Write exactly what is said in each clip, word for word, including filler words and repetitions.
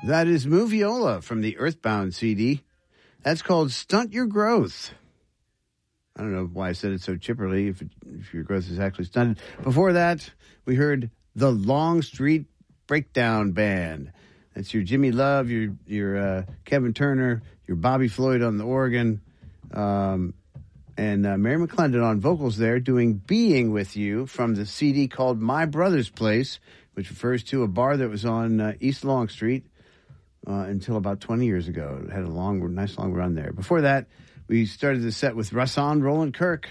That is Moviola from the Earthbound C D. That's called Stunt Your Growth. I don't know why I said it so chipperly, if, it, if your growth is actually stunted. Before that, we heard the Long Street Breakdown Band. That's your Jimmy Love, your your uh, Kevin Turner, your Bobby Floyd on the organ, um, and uh, Mary McClendon on vocals there doing Being With You from the C D called My Brother's Place, which refers to a bar that was on uh, East Long Street uh, until about twenty years ago. It had a long, nice long run there. Before that, we started the set with Rahsaan Roland Kirk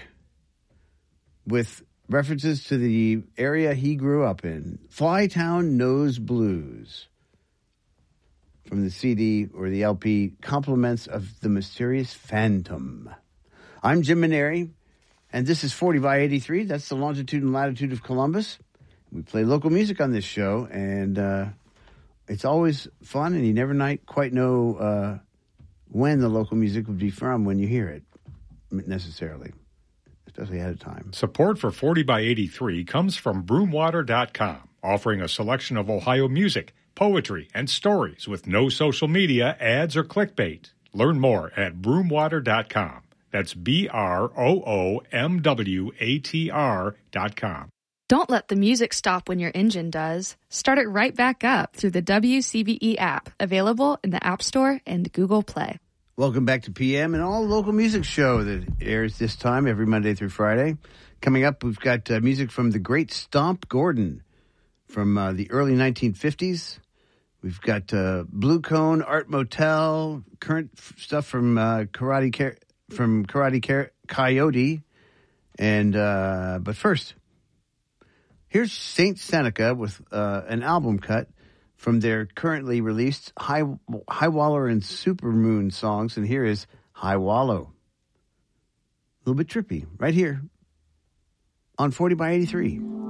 with references to the area he grew up in. Flytown Knows Blues from the C D or the L P Compliments of the Mysterious Phantom. I'm Jim Maneri, and this is forty by eighty-three. That's the longitude and latitude of Columbus. We play local music on this show, and uh, it's always fun, and you never night quite know uh, when the local music would be from when you hear it, necessarily, especially ahead of time. Support for forty by eighty-three comes from broomwater dot com, offering a selection of Ohio music, poetry, and stories with no social media, ads, or clickbait. Learn more at broomwater dot com. That's B R O O M W A T R dot com. Don't let the music stop when your engine does. Start it right back up through the W C B E app, available in the App Store and Google Play. Welcome back to P M and all local music show that airs this time every Monday through Friday. Coming up, we've got uh, music from the great Stomp Gordon from uh, the early nineteen fifties. We've got uh, Blue Cone, Art Motel, current f- stuff from uh, Karate Car- from Karate Car- Coyote, and uh, but first, here's Saint Seneca with uh, an album cut from their currently released High High Waller and Supermoon songs, and here is High Wallow. A little bit trippy, right here on forty by eighty-three.